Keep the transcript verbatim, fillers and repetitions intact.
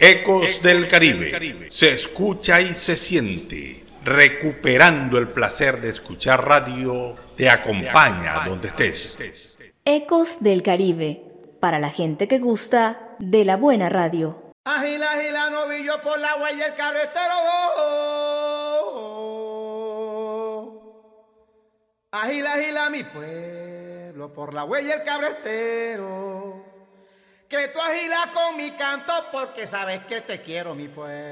Ecos del Caribe. Se escucha y se siente. Recuperando el placer de escuchar radio, te acompaña donde estés. Ecos del Caribe. Para la gente que gusta de la buena radio. Agila, agila, novillo por la huella el carretero. Agila, agila, mi pueblo por la huella el cabretero. Que tú agilas con mi canto porque sabes que te quiero, mi pueblo.